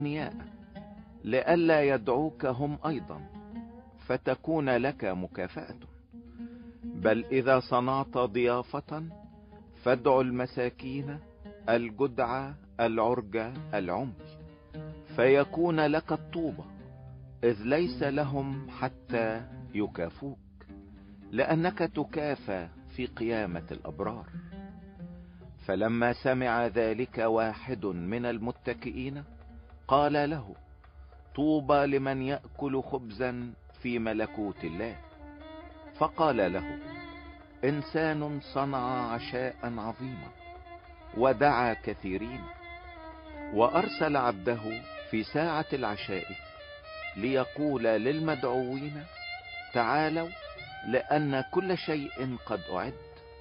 أغنياء لئلا يدعوك هم أيضا فتكون لك مكافأة، بل إذا صنعت ضيافة فادع المساكين الجدع العرج العمي، فيكون لك الطوبة، إذ ليس لهم حتى يكافوك، لأنك تكافى في قيامة الأبرار. فلما سمع ذلك واحد من المتكئين قال له: طوبى لمن يأكل خبزا في ملكوت الله. فقال له: إنسان صنع عشاء عظيما ودعا كثيرين، وأرسل عبده في ساعة العشاء ليقول للمدعوين: تعالوا لأن كل شيء قد أعد.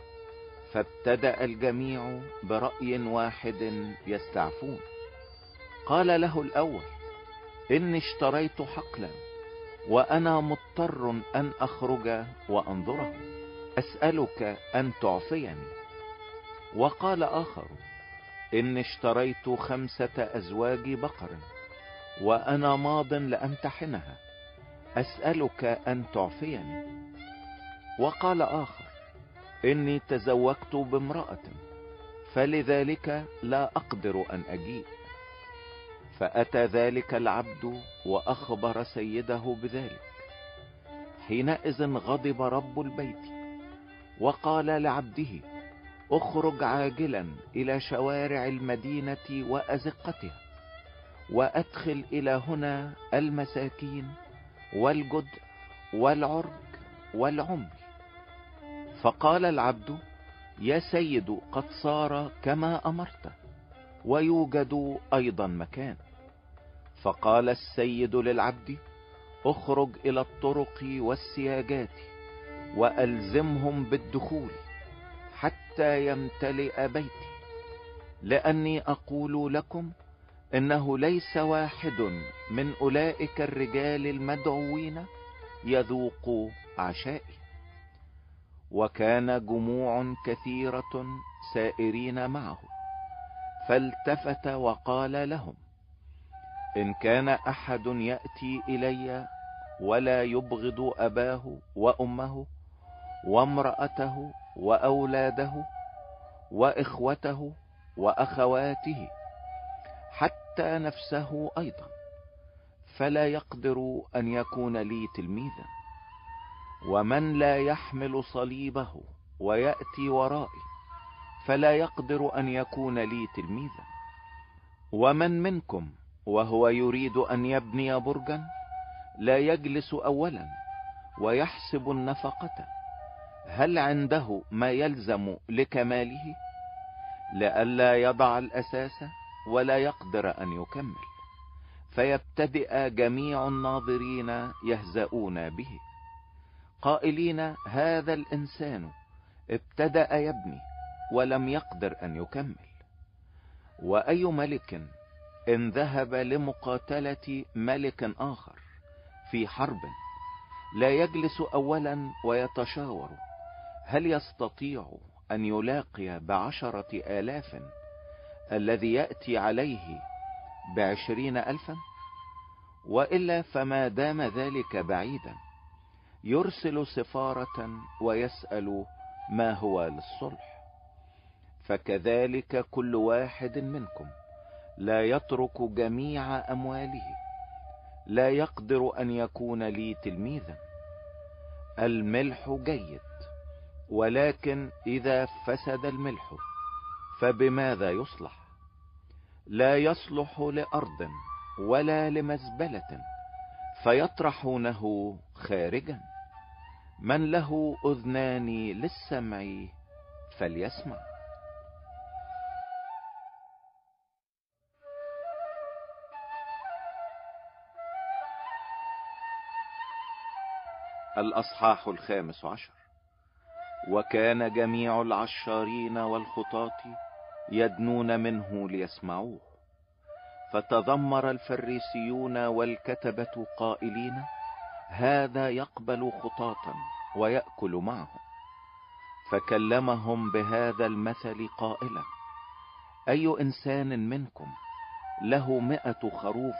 فابتدأ الجميع برأي واحد يستعفون. قال له الأول: إني اشتريت حقلا وأنا مضطر أن أخرج وأنظره، أسألك أن تعفيني. وقال آخر: إني اشتريت 5 أزواج بقر وأنا ماض لأمتحنها، أسألك أن تعفيني. وقال آخر: إني تزوجت بامرأة فلذلك لا أقدر أن أجيء. فأتى ذلك العبد وأخبر سيده بذلك. حينئذ غضب رب البيت وقال لعبده: اخرج عاجلا إلى شوارع المدينة وأزقتها، وأدخل إلى هنا المساكين والجدع والعرج والعمي. فقال العبد: يا سيد، قد صار كما أمرت، ويوجد أيضا مكان. فقال السيد للعبد: اخرج إلى الطرق والسياجات وألزمهم بالدخول حتى يمتلئ بيتي، لأني أقول لكم إنه ليس واحد من أولئك الرجال المدعوين يذوق عشائي. وكان جموع كثيرة سائرين معه، فالتفت وقال لهم: إن كان أحد يأتي إلي ولا يبغض أباه وأمه وامرأته وأولاده وإخوته وأخواته حتى نفسه أيضا، فلا يقدر أن يكون لي تلميذا. ومن لا يحمل صليبه ويأتي ورائي فلا يقدر أن يكون لي تلميذا. ومن منكم وهو يريد أن يبني برجا لا يجلس أولا ويحسب النفقة، هل عنده ما يلزم لكماله، لئلا يضع الأساس ولا يقدر أن يكمل، فيبتدئ جميع الناظرين يهزؤون به قائلين: هذا الإنسان ابتدأ يبني ولم يقدر أن يكمل. وأي ملك إن ذهب لمقاتلة ملك آخر في حرب لا يجلس أولا ويتشاور هل يستطيع أن يلاقي ب10,000 الذي يأتي عليه ب20,000؟ وإلا فما دام ذلك بعيدا يرسل سفارة ويسأل ما هو للصلح. فكذلك كل واحد منكم لا يترك جميع أمواله لا يقدر أن يكون لي تلميذا. الملح جيد، ولكن إذا فسد الملح فبماذا يصلح؟ لا يصلح لأرض ولا لمزبلة فيطرحونه خارجا. من له أذنان للسمع فليسمع. الأصحاح 15. وكان جميع العشارين والخطاة يدنون منه ليسمعوه، فتذمر الفريسيون والكتبة قائلين: هذا يقبل خطاة ويأكل معهم. فكلمهم بهذا المثل قائلا: أي إنسان منكم له 100 خروف